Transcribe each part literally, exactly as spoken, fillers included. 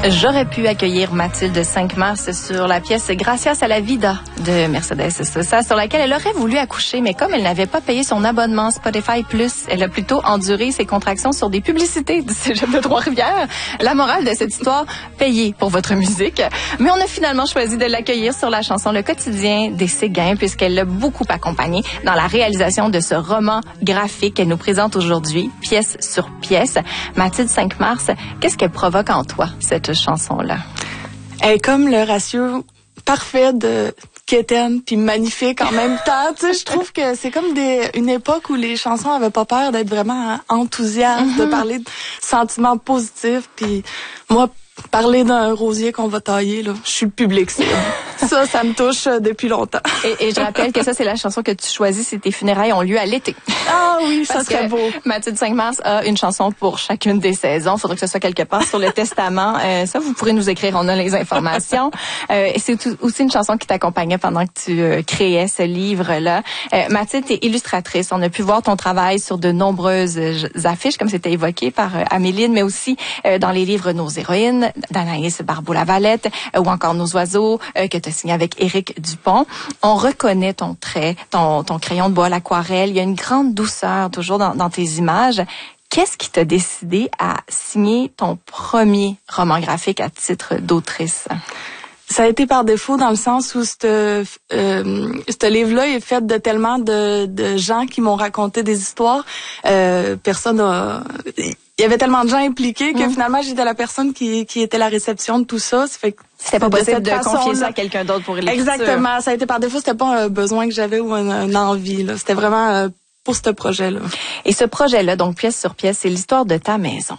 J'aurais pu accueillir Mathilde cinq mars sur la pièce Gracias a la vida de Mercedes Sosa, sur laquelle elle aurait voulu accoucher, mais comme elle n'avait pas payé son abonnement Spotify Plus, elle a plutôt enduré ses contractions sur des publicités du Cégep de Trois-Rivières. La morale de cette histoire, payez pour votre musique. Mais on a finalement choisi de l'accueillir sur la chanson Le quotidien des Séguins, puisqu'elle l'a beaucoup accompagnée dans la réalisation de ce roman graphique qu'elle nous présente aujourd'hui, pièce sur pièce. Mathilde cinq mars, qu'est-ce qu'elle provoque en toi, cette chanson-là? Elle est comme le ratio parfait de quétaine puis magnifique en même temps. Tu sais, je trouve que c'est comme des, une époque où les chansons avaient pas peur d'être vraiment enthousiastes, mm-hmm. de parler de sentiments positifs. Puis moi, parler d'un rosier qu'on va tailler, là, je suis le public. Ça, ça me touche depuis longtemps. Et, et je rappelle que ça, c'est la chanson que tu choisis si tes funérailles ont lieu à l'été. Ah oui, ça serait beau. Mathilde cinq mars a une chanson pour chacune des saisons. Il faudrait que ce soit quelque part sur le testament. Euh, ça, vous pourrez nous écrire, on a les informations. Euh, et c'est tout, aussi une chanson qui t'accompagnait pendant que tu euh, créais ce livre-là. Euh, Mathilde, t'es illustratrice. On a pu voir ton travail sur de nombreuses affiches, comme c'était évoqué par euh, Améline, mais aussi euh, dans les livres Nos héroïnes d'Anaïs Barbeau-Lavalette euh, ou encore Nos oiseaux euh, que tu as signé avec Éric Dupont. On reconnaît ton trait, ton, ton crayon de bois à l'aquarelle. Il y a une grande douceur toujours dans, dans tes images. Qu'est-ce qui t'a décidé à signer ton premier roman graphique à titre d'autrice? Ça a été par défaut dans le sens où ce euh, ce livre-là est fait de tellement de, de gens qui m'ont raconté des histoires. Euh, personne a... Il y avait tellement de gens impliqués que mmh. finalement, j'étais la personne qui, qui était la réception de tout ça. Ça fait que c'était pas possible de, de confier ça à quelqu'un d'autre pour l'écriture. Exactement. Ça a été par défaut. C'était pas un besoin que j'avais ou une, une envie. Là. C'était vraiment euh, pour ce projet-là. Et ce projet-là, donc pièce sur pièce, c'est l'histoire de ta maison.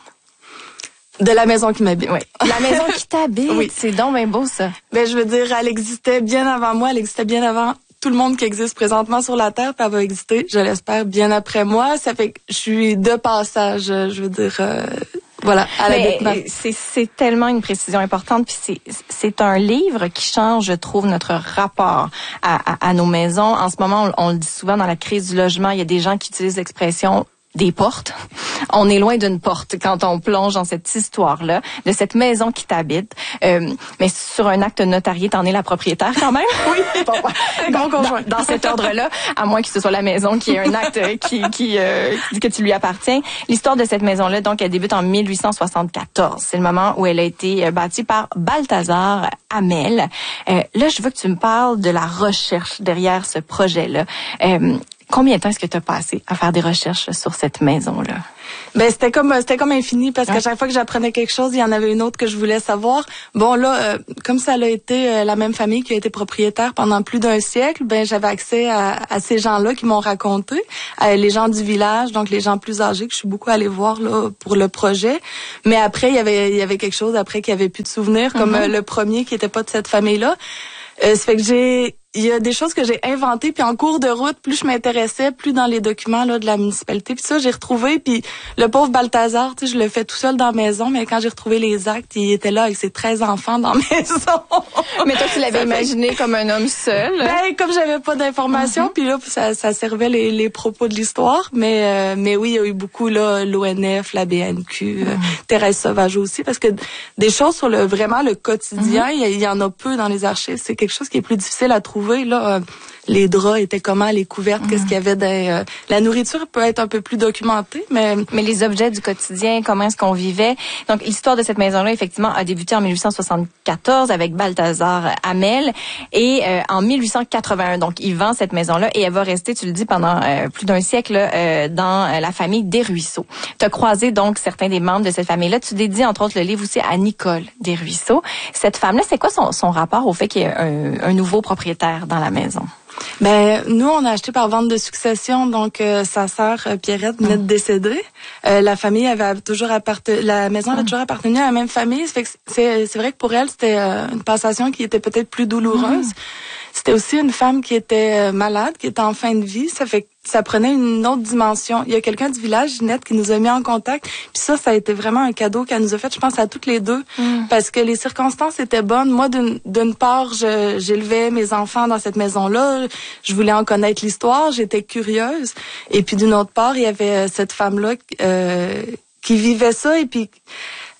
De la maison qui m'habite. Oui. La maison qui t'habite. Oui. C'est donc bien beau, ça. Ben, je veux dire, elle existait bien avant moi. Elle existait bien avant tout le monde qui existe présentement sur la Terre, puis elle va exister, je l'espère, bien après moi. Ça fait que je suis de passage, je veux dire... Euh, Voilà, à la Mais c'est, c'est tellement une précision importante, puis c'est, c'est un livre qui change, je trouve, notre rapport à, à, à nos maisons. En ce moment, on, on le dit souvent dans la crise du logement, il y a des gens qui utilisent l'expression des portes. On est loin d'une porte quand on plonge dans cette histoire-là, de cette maison qui t'habite. Euh, mais sur un acte notarié, t'en es la propriétaire quand même. Oui. Bon, bon, dans, dans cet ordre-là, à moins que ce soit la maison qui ait un acte qui, qui euh, que tu lui appartiens. L'histoire de cette maison-là, donc, elle débute en mille huit cent soixante-quatorze. C'est le moment où elle a été bâtie par Balthazar Hamel. Euh, là, je veux que tu me parles de la recherche derrière ce projet-là. Euh, Combien de temps est-ce que tu as passé à faire des recherches sur cette maison-là? Ben c'était comme c'était comme infini parce qu'à chaque fois que j'apprenais quelque chose, il y en avait une autre que je voulais savoir. Bon là, euh, comme ça a été euh, la même famille qui a été propriétaire pendant plus d'un siècle, ben j'avais accès à, à ces gens-là qui m'ont raconté, euh, les gens du village, donc les gens plus âgés que je suis beaucoup allée voir là pour le projet. Mais après il y avait il y avait quelque chose après qui avait plus de souvenirs, comme mm-hmm. euh, le premier qui était pas de cette famille-là. Euh, ça fait que j'ai il y a des choses que j'ai inventées, puis en cours de route, plus je m'intéressais, plus dans les documents là de la municipalité, puis ça j'ai retrouvé, puis le pauvre Balthazar, tu sais, je le fais tout seul dans la maison, mais quand j'ai retrouvé les actes, il était là avec ses treize enfants dans la maison. Mais toi tu l'avais ça imaginé fait... comme un homme seul. Ben comme j'avais pas d'informations, mm-hmm. puis là ça, ça servait les, les propos de l'histoire, mais euh, mais oui il y a eu beaucoup là l'O N F, la B N Q, mm-hmm. euh, Thérèse Sauvage aussi, parce que des choses sur le vraiment le quotidien, mm-hmm. il y, y en a peu dans les archives, c'est quelque chose qui est plus difficile à trouver. Là, euh, les draps étaient comment, les couvertes, mmh. qu'est-ce qu'il y avait dans, euh, la nourriture peut être un peu plus documentée, mais mais les objets du quotidien, comment est-ce qu'on vivait. Donc l'histoire de cette maison-là effectivement a débuté en mille huit cent soixante-quatorze avec Balthazar Hamel et euh, en mille huit cent quatre-vingt-un donc il vend cette maison-là et elle va rester, tu le dis, pendant euh, plus d'un siècle euh, dans euh, la famille Desruisseaux. Tu as croisé donc certains des membres de cette famille-là. Tu dédies entre autres le livre aussi à Nicole Desruisseaux. Cette femme-là, c'est quoi son, son rapport au fait qu'il y ait un, un nouveau propriétaire dans la maison? Ben nous on a acheté par vente de succession, donc euh, sa sœur euh, Pierrette venait de décéder. Euh, la famille avait toujours appartenu, la maison avait toujours appartenu à la même famille. Ça fait que c'est c'est vrai que pour elle c'était euh, une passation qui était peut-être plus douloureuse. Mmh. C'était aussi une femme qui était malade, qui était en fin de vie. Ça fait que ça prenait une autre dimension. Il y a quelqu'un du village, Ginette, qui nous a mis en contact. Puis ça, ça a été vraiment un cadeau qu'elle nous a fait, je pense, à toutes les deux. Mm. Parce que les circonstances étaient bonnes. Moi, d'une, d'une part, je, j'élevais mes enfants dans cette maison-là. Je voulais en connaître l'histoire. J'étais curieuse. Et puis d'une autre part, il y avait cette femme-là euh, qui vivait ça. Et puis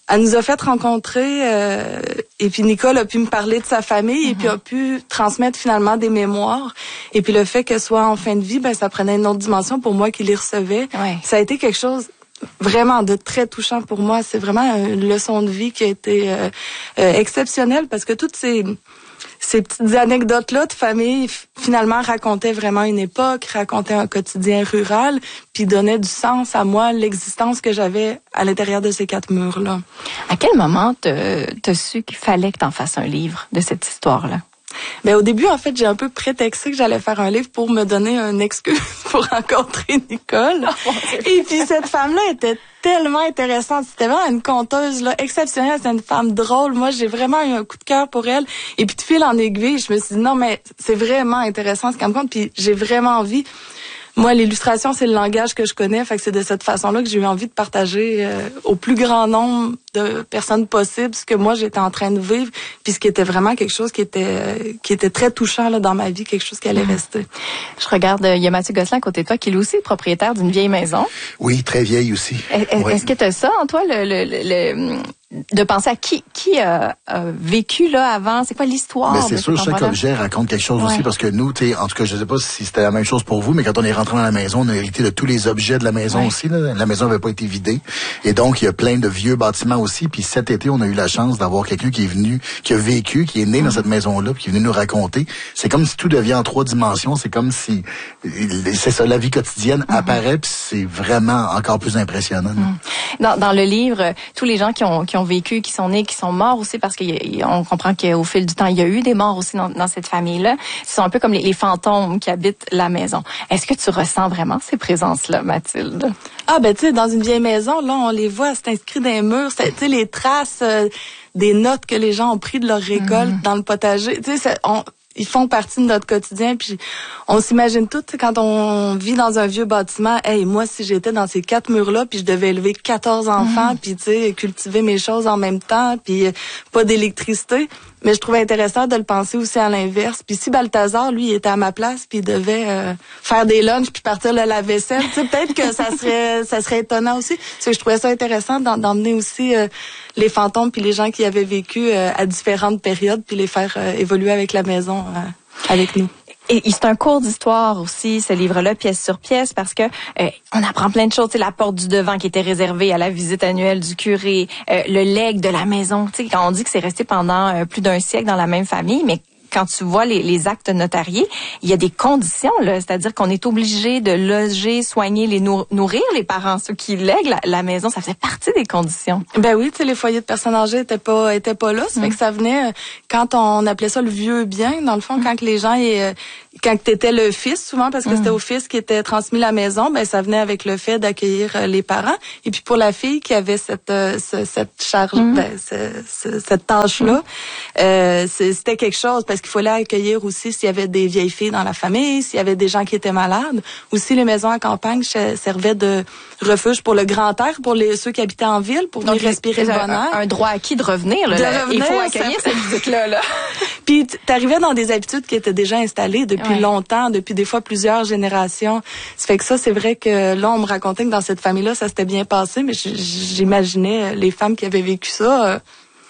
elle nous a fait rencontrer euh, et puis Nicole a pu me parler de sa famille mm-hmm. et puis a pu transmettre finalement des mémoires. Et puis le fait qu'elle soit en fin de vie, ben ça prenait une autre dimension pour moi qui les recevais. Ouais. Ça a été quelque chose vraiment de très touchant pour moi. C'est vraiment une leçon de vie qui a été euh, euh, exceptionnelle parce que toutes ces ces petites anecdotes-là de famille finalement racontaient vraiment une époque, racontaient un quotidien rural, puis donnaient du sens à moi, l'existence que j'avais à l'intérieur de ces quatre murs-là. À quel moment t'as, t'as su qu'il fallait que t'en fasses un livre de cette histoire-là? Ben au début, en fait, j'ai un peu prétexté que j'allais faire un livre pour me donner une excuse pour rencontrer Nicole. Oh, et puis cette femme-là était tellement intéressante. C'était vraiment une conteuse là exceptionnelle. C'était une femme drôle. Moi, j'ai vraiment eu un coup de cœur pour elle. Et puis de fil en aiguille, je me suis dit non, mais c'est vraiment intéressant ce qu'elle me compte. Puis j'ai vraiment envie. Moi, l'illustration, c'est le langage que je connais. Fait que c'est de cette façon-là que j'ai eu envie de partager euh, au plus grand nombre de personnes possible ce que moi, j'étais en train de vivre. Puis ce qui était vraiment quelque chose qui était euh, qui était très touchant là dans ma vie, quelque chose qui allait rester. Je regarde, il y a Mathieu Gosselin à côté de toi qui est aussi propriétaire d'une vieille maison. Oui, très vieille aussi. Est, oui. Est-ce que tu as ça en toi, le... le, le, le de penser à qui qui a, a vécu là avant, c'est quoi l'histoire? Mais c'est sûr, chaque objet raconte quelque chose ouais. aussi, parce que nous, tu sais, en tout cas, je sais pas si c'était la même chose pour vous, mais quand on est rentré dans la maison, on a hérité de tous les objets de la maison ouais. aussi. Là. La maison n'avait pas été vidée, et donc il y a plein de vieux bâtiments aussi. Puis cet été, on a eu la chance d'avoir quelqu'un qui est venu, qui a vécu, qui est né mmh. dans cette maison-là, puis qui est venu nous raconter. C'est comme si tout devient en trois dimensions. C'est comme si, c'est ça, la vie quotidienne mmh. apparaît, puis c'est vraiment encore plus impressionnant. Mmh. Dans, dans le livre, tous les gens qui ont qui ont vécu, qui sont nés, qui sont morts aussi, parce qu'on comprend qu'au fil du temps, il y a eu des morts aussi dans, dans cette famille-là. Ce sont un peu comme les, les fantômes qui habitent la maison. Est-ce que tu ressens vraiment ces présences-là, Mathilde? Ah, ben, tu sais, dans une vieille maison, là, on les voit, c'est inscrit dans les murs, tu sais, les traces euh, des notes que les gens ont pris de leur récolte mmh. dans le potager. Tu sais, on... ils font partie de notre quotidien, puis on s'imagine tout quand on vit dans un vieux bâtiment. Hey, moi, si j'étais dans ces quatre murs-là, puis je devais élever quatorze enfants, mmh. puis tu sais, cultiver mes choses en même temps, puis pas d'électricité. Mais je trouvais intéressant de le penser aussi à l'inverse. Puis si Balthazar, lui, il était à ma place, puis il devait euh, faire des lunchs puis partir le lave-vaisselle, tu sais, peut-être que ça serait ça serait étonnant aussi. Parce que je trouvais ça intéressant d'emmener aussi euh, les fantômes puis les gens qui avaient vécu euh, à différentes périodes, puis les faire euh, évoluer avec la maison, euh, avec nous. Et c'est un cours d'histoire aussi, ce livre-là, pièce sur pièce, parce que euh, on apprend plein de choses. C'est la porte du devant qui était réservée à la visite annuelle du curé, euh, le legs de la maison. Tu sais, quand on dit que c'est resté pendant euh, plus d'un siècle dans la même famille, mais quand tu vois les, les actes notariés, il y a des conditions, là. C'est-à-dire qu'on est obligé de loger, soigner, les nour- nourrir les parents, ceux qui lèguent la, la maison. Ça faisait partie des conditions. Ben oui, tu sais, les foyers de personnes âgées étaient pas, étaient pas là. Ça mmh. fait que ça venait, quand on appelait ça le vieux bien, dans le fond, mmh. quand les gens, et, quand t'étais le fils, souvent, parce que mmh. c'était au fils qui était transmis la maison, ben ça venait avec le fait d'accueillir les parents. Et puis pour la fille qui avait cette, euh, ce, cette charge, mmh. ben, ce, ce, cette tâche-là, mmh. euh, c'était quelque chose, parce qu'il fallait accueillir aussi s'il y avait des vieilles filles dans la famille, s'il y avait des gens qui étaient malades. Aussi, les maisons à campagne servaient de refuge pour le grand air, pour les ceux qui habitaient en ville, pour venir respirer le bon air. Un, un droit acquis de revenir. Là, de là. revenir, il faut accueillir ça... cette visite-là. Là. Puis t'arrivais dans des habitudes qui étaient déjà installées depuis ouais. longtemps, depuis des fois plusieurs générations. Ça fait que ça, c'est vrai que là, on me racontait que dans cette famille-là, ça s'était bien passé, mais j'imaginais les femmes qui avaient vécu ça... Euh,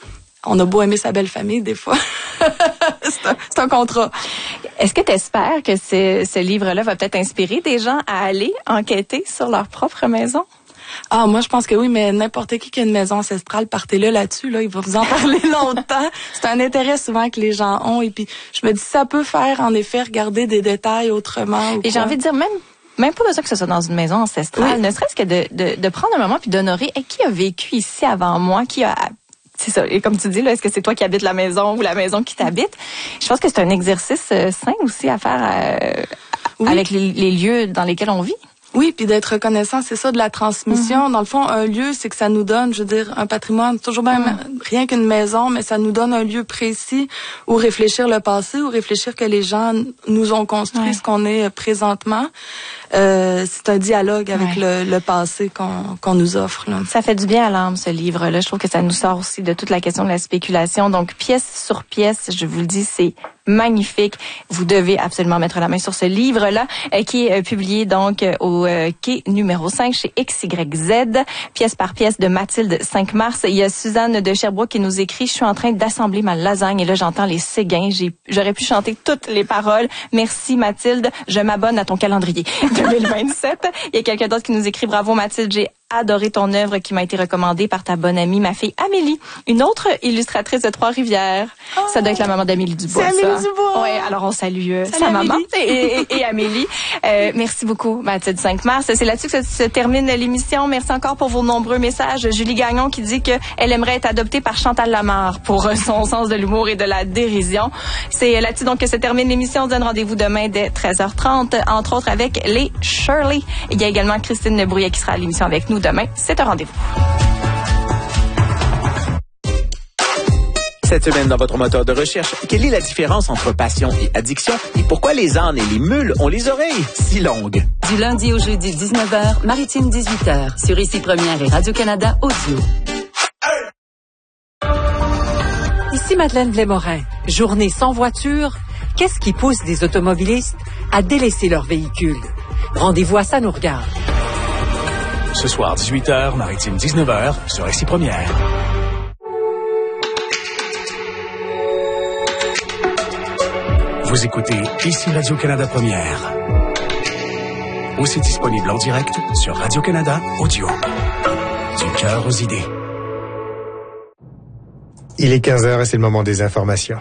on a beau aimer sa belle famille, des fois. c'est, un, c'est un contrat. Est-ce que tu espères que ce, ce livre-là va peut-être inspirer des gens à aller enquêter sur leur propre maison? Ah, moi, je pense que oui, mais n'importe qui qui a une maison ancestrale, partez-le là-dessus, là. Il va vous en parler longtemps. C'est un intérêt souvent que les gens ont. Et puis, je me dis, ça peut faire, en effet, regarder des détails autrement. Et j'ai envie de dire, même, même pas besoin que ce soit dans une maison ancestrale, oui. ne serait-ce que de, de, de prendre un moment puis d'honorer, hey, qui a vécu ici avant moi, qui a... C'est ça. Et comme tu dis, là, est-ce que c'est toi qui habites la maison ou la maison qui t'habite? Je pense que c'est un exercice euh, sain aussi à faire euh, oui. avec les, les lieux dans lesquels on vit. Oui, puis d'être reconnaissant, c'est ça, de la transmission. Mm-hmm. Dans le fond, un lieu, c'est que ça nous donne, je veux dire, un patrimoine, toujours même mm-hmm. rien qu'une maison, mais ça nous donne un lieu précis où réfléchir le passé, où réfléchir que les gens nous ont construit ouais. ce qu'on est présentement. Euh, c'est un dialogue avec ouais. le, le passé qu'on, qu'on nous offre. Là. Ça fait du bien à l'âme, ce livre-là. Je trouve que ça nous sort aussi de toute la question de la spéculation. Donc, pièce sur pièce, je vous le dis, c'est magnifique. Vous devez absolument mettre la main sur ce livre-là, euh, qui est euh, publié donc euh, au euh, quai numéro cinq chez X Y Z, pièce par pièce de Mathilde cinq mars. Il y a Suzanne de Sherbrooke qui nous écrit « Je suis en train d'assembler ma lasagne et là j'entends les séguins. J'ai, j'aurais pu chanter toutes les paroles. Merci Mathilde, je m'abonne à ton calendrier deux mille vingt-sept. » Il y a quelqu'un d'autre qui nous écrit « Bravo Mathilde, j'ai adoré ton œuvre qui m'a été recommandée par ta bonne amie, ma fille Amélie, une autre illustratrice de Trois-Rivières. Oh, ça doit être la maman d'Amélie Dubois. C'est Amélie Dubois. Oui, alors on salue euh, sa maman et, et, et Amélie. Euh, merci beaucoup, Mathilde cinq mars. C'est là-dessus que se, se termine l'émission. Merci encore pour vos nombreux messages. Julie Gagnon qui dit qu'elle aimerait être adoptée par Chantal Lamarre pour son sens de l'humour et de la dérision. C'est là-dessus donc que se termine l'émission. On donne rendez-vous demain dès treize heures trente, entre autres avec les Shirley. Il y a également Christine Brouillet qui sera à l'émission avec nous demain. C'est un rendez-vous. Cette semaine, dans votre moteur de recherche, quelle est la différence entre passion et addiction et pourquoi les ânes et les mules ont les oreilles si longues? Du lundi au jeudi, dix-neuf heures, Maritime dix-huit heures, sur Ici Première et Radio-Canada Audio. Ici Madeleine Blais-Morin. Journée sans voiture, qu'est-ce qui pousse des automobilistes à délaisser leur véhicule? Rendez-vous à Ça nous regarde. Ce soir, dix-huit heures, Maritime dix-neuf heures, sur Ici Première. Vous écoutez Ici Radio-Canada Première. Aussi disponible en direct sur Radio-Canada Audio. Du cœur aux idées. Il est quinze heures et c'est le moment des informations.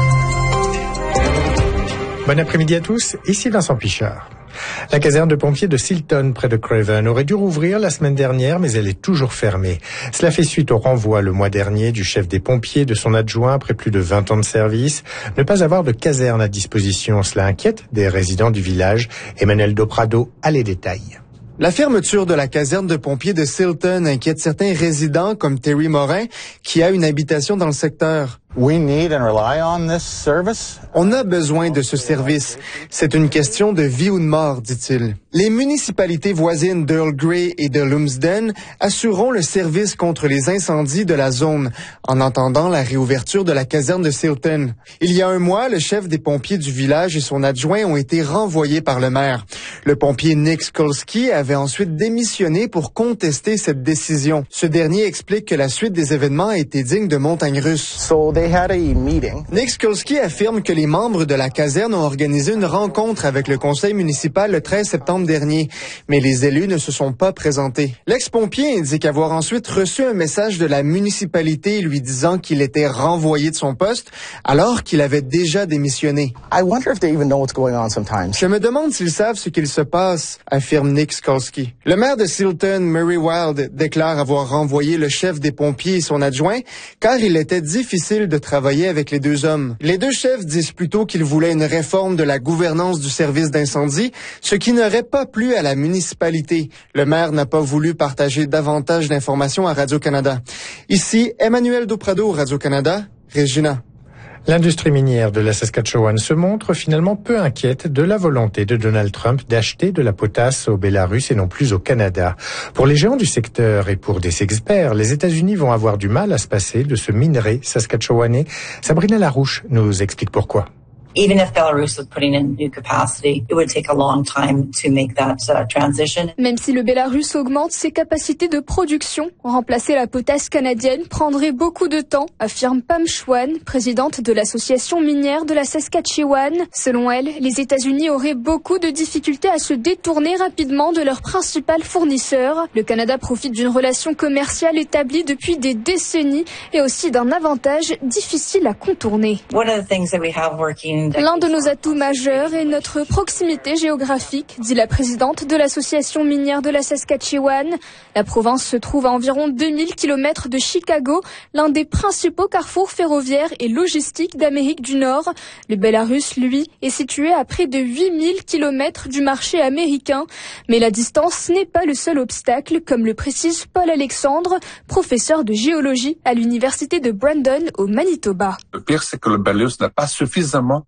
Bon après-midi à tous, ici Vincent Pichard. La caserne de pompiers de Silton, près de Craven, aurait dû rouvrir la semaine dernière, mais elle est toujours fermée. Cela fait suite au renvoi le mois dernier du chef des pompiers et de son adjoint après plus de vingt ans de service. Ne pas avoir de caserne à disposition, cela inquiète des résidents du village. Emmanuel Doprado a les détails. La fermeture de la caserne de pompiers de Silton inquiète certains résidents comme Terry Morin, qui a une habitation dans le secteur. We need and rely on this service. On a besoin de ce service. C'est une question de vie ou de mort, dit-il. Les municipalités voisines d'Earl Grey et de Lumsden assureront le service contre les incendies de la zone, en attendant la réouverture de la caserne de Silton. Il y a un mois, le chef des pompiers du village et son adjoint ont été renvoyés par le maire. Le pompier Nick Skolsky avait ensuite démissionné pour contester cette décision. Ce dernier explique que la suite des événements a été digne de montagnes russes. So they had a meeting. Nick Skolsky affirme que les membres de la caserne ont organisé une rencontre avec le conseil municipal le treize septembre dernier, mais les élus ne se sont pas présentés. L'ex-pompier indique avoir ensuite reçu un message de la municipalité lui disant qu'il était renvoyé de son poste alors qu'il avait déjà démissionné. I wonder if they even know what's going on sometimes. Je me demande s'ils savent ce qu'il se passe, affirme Nick Skolsky. Le maire de Silton, Murray Wild, déclare avoir renvoyé le chef des pompiers et son adjoint car il était difficile de travailler avec les deux hommes. Les deux chefs disent plutôt qu'ils voulaient une réforme de la gouvernance du service d'incendie, ce qui n'aurait pas plu à la municipalité. Le maire n'a pas voulu partager davantage d'informations à Radio-Canada. Ici, Emmanuel Doprado, Radio-Canada, Regina. L'industrie minière de la Saskatchewan se montre finalement peu inquiète de la volonté de Donald Trump d'acheter de la potasse au Bélarus et non plus au Canada. Pour les géants du secteur et pour des experts, les États-Unis vont avoir du mal à se passer de ce minerai saskatchewanais. Sabrina Larouche nous explique pourquoi. Even if Belarus was putting in new capacity, it would take a long time to make that uh, transition. Même si le Bélarus augmente ses capacités de production, remplacer la potasse canadienne prendrait beaucoup de temps, affirme Pam Schwan, présidente de l'association minière de la Saskatchewan. Selon elle, les États-Unis auraient beaucoup de difficultés à se détourner rapidement de leur principal fournisseur. Le Canada profite d'une relation commerciale établie depuis des décennies et aussi d'un avantage difficile à contourner. One of the things that we have working L'un de nos atouts majeurs est notre proximité géographique, dit la présidente de l'association minière de la Saskatchewan. La province se trouve à environ deux mille kilomètres de Chicago, l'un des principaux carrefours ferroviaires et logistiques d'Amérique du Nord. Le Bélarus, lui, est situé à près de huit mille kilomètres du marché américain. Mais la distance n'est pas le seul obstacle, comme le précise Paul Alexandre, professeur de géologie à l'université de Brandon au Manitoba. Le pire, c'est que le Bélarus n'a pas suffisamment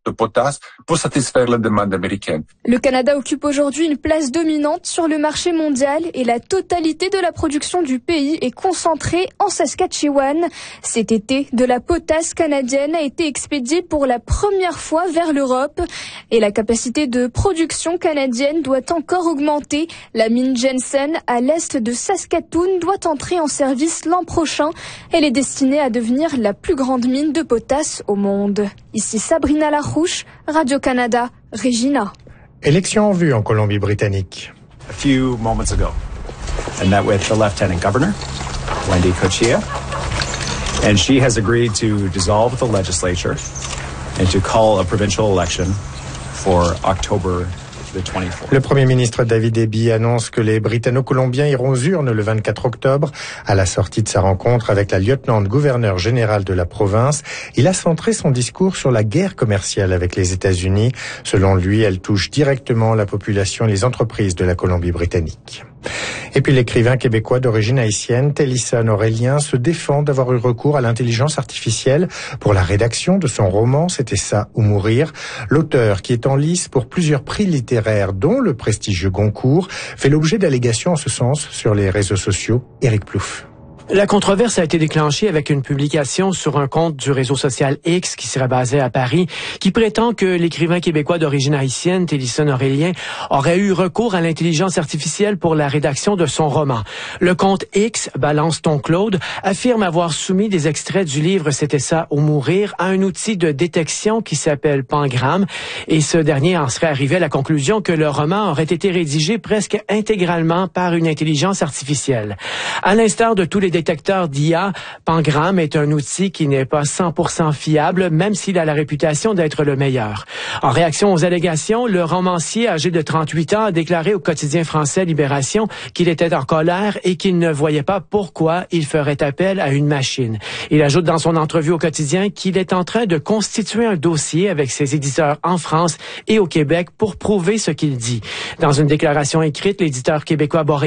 de potasse pour satisfaire la demande américaine. Le Canada occupe aujourd'hui une place dominante sur le marché mondial et la totalité de la production du pays est concentrée en Saskatchewan. Cet été, de la potasse canadienne a été expédiée pour la première fois vers l'Europe et la capacité de production canadienne doit encore augmenter. La mine Jensen à l'est de Saskatoon doit entrer en service l'an prochain. Elle est destinée à devenir la plus grande mine de potasse au monde. Ici Sabrina Larouche, Radio-Canada, Regina. Élection en vue en Colombie-Britannique. A few moments ago, I met with the Lieutenant Governor, Wendy Cochia, and she has agreed to dissolve the legislature and to call a provincial election for October the twenty-fourth. Le Premier ministre David Eby annonce que les Britanno-Colombiens iront aux urnes le vingt-quatre octobre. À la sortie de sa rencontre avec la lieutenant-gouverneur générale de la province, il a centré son discours sur la guerre commerciale avec les États-Unis. Selon lui, elle touche directement la population et les entreprises de la Colombie-Britannique. Et puis l'écrivain québécois d'origine haïtienne, Télisson Aurélien, se défend d'avoir eu recours à l'intelligence artificielle pour la rédaction de son roman « C'était ça ou mourir ». L'auteur, qui est en lice pour plusieurs prix littéraires, dont le prestigieux Goncourt, fait l'objet d'allégations en ce sens sur les réseaux sociaux. Éric Plouffe. La controverse a été déclenchée avec une publication sur un compte du réseau social X qui serait basé à Paris, qui prétend que l'écrivain québécois d'origine haïtienne, Télisson Aurélien, aurait eu recours à l'intelligence artificielle pour la rédaction de son roman. Le compte X, Balance ton Claude, affirme avoir soumis des extraits du livre C'était ça ou mourir à un outil de détection qui s'appelle Pangram, et ce dernier en serait arrivé à la conclusion que le roman aurait été rédigé presque intégralement par une intelligence artificielle. À l'instar de tous les détecteur d'I A, Pangram est un outil qui n'est pas cent pour cent fiable, même s'il a la réputation d'être le meilleur. En réaction aux allégations, le romancier âgé de trente-huit ans a déclaré au quotidien français Libération qu'il était en colère et qu'il ne voyait pas pourquoi il ferait appel à une machine. Il ajoute dans son entrevue au quotidien qu'il est en train de constituer un dossier avec ses éditeurs en France et au Québec pour prouver ce qu'il dit. Dans une déclaration écrite, l'éditeur québécois Boréal